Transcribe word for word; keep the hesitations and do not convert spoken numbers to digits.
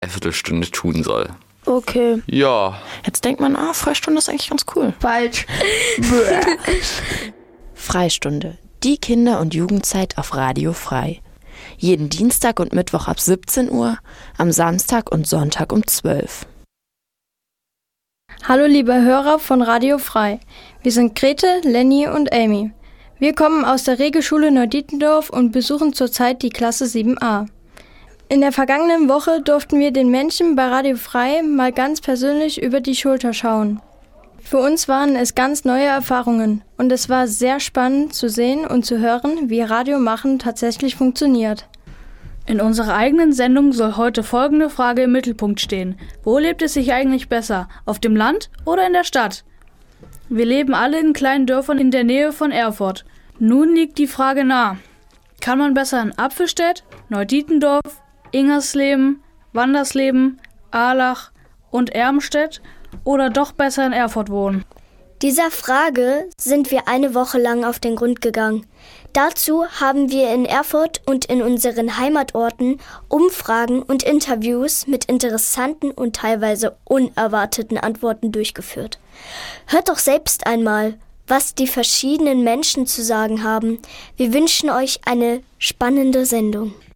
eine Viertelstunde tun soll. Okay. Ja. Jetzt denkt man, ah, Freistunde ist eigentlich ganz cool. Falsch. Freistunde. Die Kinder- und Jugendzeit auf Radio Frei. Jeden Dienstag und Mittwoch ab siebzehn Uhr, am Samstag und Sonntag um zwölf. Hallo liebe Hörer von Radio Frei. Wir sind Grete, Lenny und Amy. Wir kommen aus der Regelschule Neudietendorf und besuchen zurzeit die Klasse sieben a. In der vergangenen Woche durften wir den Menschen bei Radio Frei mal ganz persönlich über die Schulter schauen. Für uns waren es ganz neue Erfahrungen und es war sehr spannend zu sehen und zu hören, wie Radiomachen tatsächlich funktioniert. In unserer eigenen Sendung soll heute folgende Frage im Mittelpunkt stehen. Wo lebt es sich eigentlich besser? Auf dem Land oder in der Stadt? Wir leben alle in kleinen Dörfern in der Nähe von Erfurt. Nun liegt die Frage nahe. Kann man besser in Apfelstedt, Neudietendorf, Ingersleben, Wandersleben, Ahlach und Ermstedt oder doch besser in Erfurt wohnen? Dieser Frage sind wir eine Woche lang auf den Grund gegangen. Dazu haben wir in Erfurt und in unseren Heimatorten Umfragen und Interviews mit interessanten und teilweise unerwarteten Antworten durchgeführt. Hört doch selbst einmal, was die verschiedenen Menschen zu sagen haben. Wir wünschen euch eine spannende Sendung.